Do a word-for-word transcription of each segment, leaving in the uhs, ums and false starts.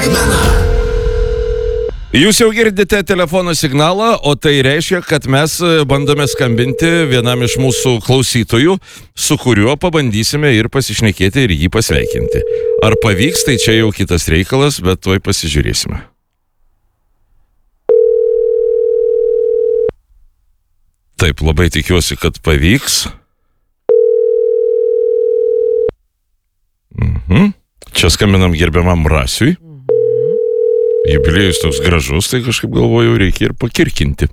staigmena. Jūs jau girdite telefono signalą, o tai reiškia, kad mes bandome skambinti vienam iš mūsų klausytojų, su kuriuo pabandysime ir pasišnekėti ir jį pasveikinti. Ar pavyks, tai čia jau kitas reikalas, bet tuoj pasižiūrėsime. Taip, labai tikiuosi, kad pavyks. Mhm. Čia skambinam gerbiamam Rasiui. Jubiliejus toks gražus, tai kažkaip galvoju, reikia ir pakirkinti.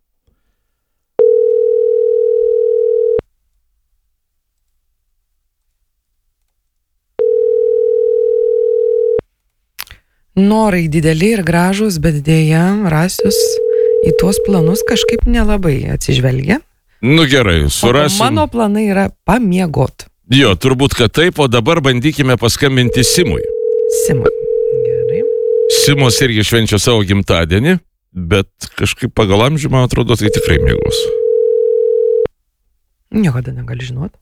Norai dideli ir gražus, bet dėja Rasius į tuos planus kažkaip nelabai atsižvelgia. Nu gerai, surasim. O mano planai yra pamiegot. Jo, turbūt, kad taip, o dabar bandykime paskambinti Simui. Simui. Gerai. Simos irgi švenčia savo gimtadienį, bet kažkaip pagal amžių, man atrodo, tai tikrai mėgos. Niekada negali žinot.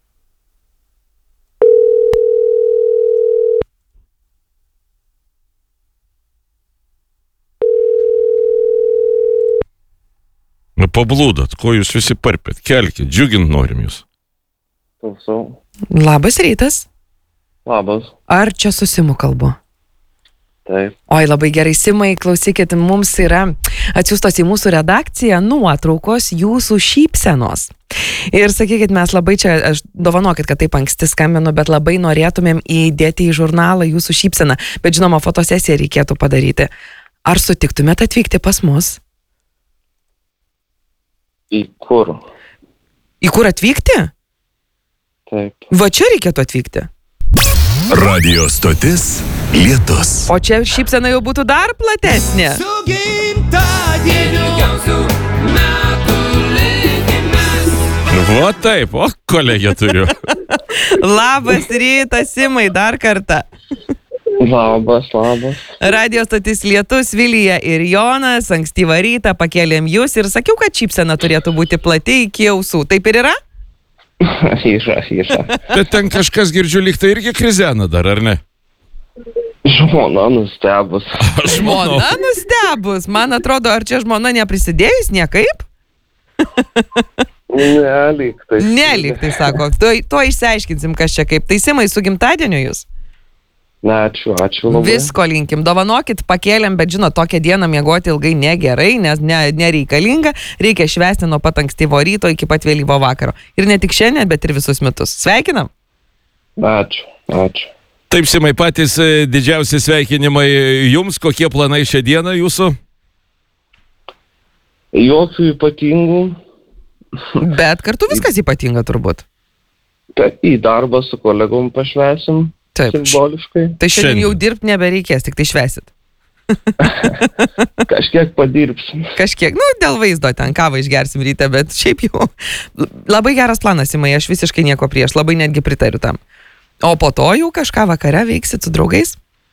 Nu, pablūdat, ko jūs visi parpėt, kelkit, džiugint norim jūs. Klausau. Labas rytas. Labas. Ar čia su Simu kalbu? Taip. Oi, labai gerai, Simai, klausykit, mums yra atsiųstos į mūsų redakciją nuotraukos jūsų šypsenos. Ir sakykit, mes labai čia, aš dovanokit, kad taip anksti skambinu, bet labai norėtumėm įdėti į žurnalą jūsų šypseną, bet žinoma, fotosesiją reikėtų padaryti. Ar sutiktumėt atvykti pas mus? Į kur? Į kur atvykti? Taip. Va čia reikėtų atvykti. Radio stotis Lietus. O čia šypsena jau būtų dar platesnė. Su gimtadieniu ilgiausių metų linkimės. Va taip, o kolegę turiu. Labas rytas, Simai, dar kartą. Labas, labas. Radio stotis Lietus, Vilija ir Jonas, ankstyvą rytą pakėlėm jūs ir sakiau, kad šypsena turėtų būti plati iki ausų. Taip ir yra? Yra, yra. Bet ten kažkas, girdžiu, lyg tai irgi krizena dar, ar ne? Žmona nustebus. Žmona nustebus. Man atrodo, ar čia žmona neprisidėjus niekaip? Nelik tai. Nelik tai, sako. To, to išsiaiškinsim, kas čia kaip. Tai Simai, su gimtadieniu jūs? Ne, ačiū, ačiū labai. Visko linkim. Dovanokit, pakėlėm, bet žinot, tokią dieną miegoti ilgai negerai, nes ne, nereikalinga. Reikia švęsti nuo pat ankstyvo ryto iki pat vėlyvo vakaro. Ir ne tik šiandien, bet ir visus metus. Sveikinam. Ačiū, ačiū. Taip, Simai, patys didžiausi sveikinimai jums. Kokie planai šią dieną jūsų? Jokių ypatingų. Bet kartu viskas ypatinga turbūt. Bet į darbą su kolegom pašvęsim. Taip. Simboliškai. Tai šiandien jau dirbti nebereikės, tik tai švęsit. Kažkiek padirbsim. Kažkiek, nu, dėl vaizdo ten kavą išgersim ryte, bet šiaip jau labai geras planas, Simai, aš visiškai nieko prieš, labai netgi pritariu tam. O po to jau kažką vakare veiksit su draugais?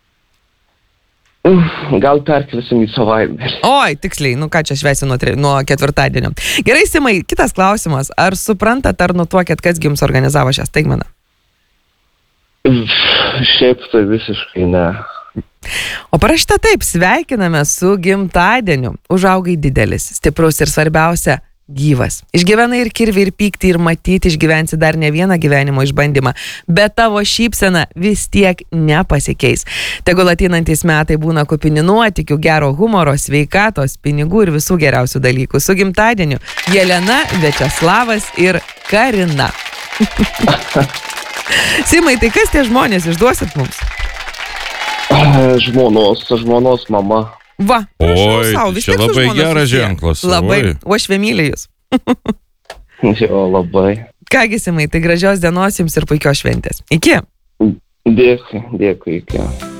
Gal perkelsim į savaitgalį. Oi, tiksliai, nu ką čia švęsi nuo, tri, nuo ketvirtadienio. Gerai, Simai, kitas klausimas. Ar suprantat, ar nutuokėt, kas jums organizavo šią staigmeną? Šiaip tai visiškai ne. O parašyta taip, sveikiname su gimtadieniu. Užaugai didelis, stiprus ir svarbiausia, gyvas. Išgyvenai ir kirvį, ir pyktį, ir matyti išgyvensi dar ne vieną gyvenimo išbandymą, bet tavo šypsena vis tiek nepasikeis. Tegul ateinantys metai būna kupini nuotykių, gero humoro, sveikatos, pinigų ir visų geriausių dalykų. Su gimtadieniu Jelena, Večeslavas ir Karina. Simai, tai kas tie žmonės, išduosit mums? Žmonos, žmonos mama. Va, Oi, sau, vis čia tiek su labai žmona geras susiję. ženklas. Labai, Oi. o aš vėmylė jūs. Jo, labai. Kągi, Simai, tai gražios dienos jums ir puikios šventės. Iki. Dėkui, dėkui, iki.